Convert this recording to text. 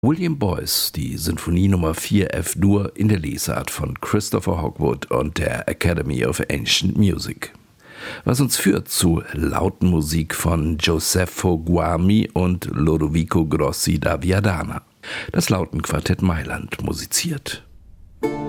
William Boyce, die Sinfonie Nummer 4 F-Dur in der Lesart von Christopher Hogwood und der Academy of Ancient Music. Was uns führt zu lauten Musik von Joseph Guarmi und Lodovico Grossi da Viadana. Das Lautenquartett Mailand musiziert.